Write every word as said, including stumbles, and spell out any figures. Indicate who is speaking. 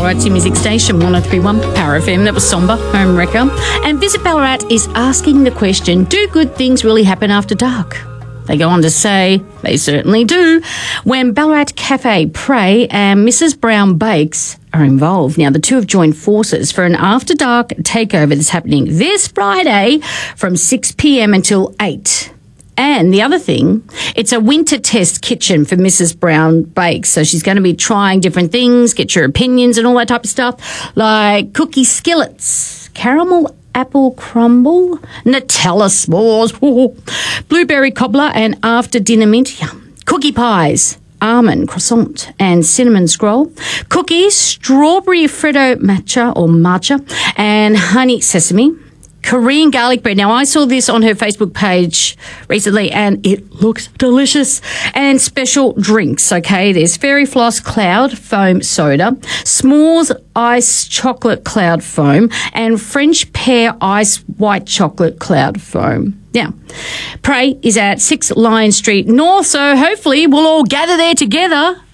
Speaker 1: Ballarat's your music station, one oh three point one Power F M. That was Somber, Home Wrecker. And Visit Ballarat is asking the question, do good things really happen after dark? They go on to say they certainly do, when Ballarat Cafe Pray and Missus Brown Bakes are involved. Now, the two have joined forces for an after-dark takeover that's happening this Friday from six p.m. until eight. And the other thing, it's a winter test kitchen for Missus Brown Bakes. So she's going to be trying different things, get your opinions and all that type of stuff, like cookie skillets, caramel apple crumble, Nutella s'mores, blueberry cobbler and after dinner mint, yum, cookie pies, almond croissant and cinnamon scroll, cookies, strawberry freddo matcha or matcha and honey sesame, Korean garlic bread. Now, I saw this on her Facebook page recently and it looks delicious. And special drinks, okay? There's Fairy Floss Cloud Foam Soda, S'mores Ice Chocolate Cloud Foam, and French Pear Ice White Chocolate Cloud Foam. Now, Pray is at six Lion Street North, so hopefully we'll all gather there together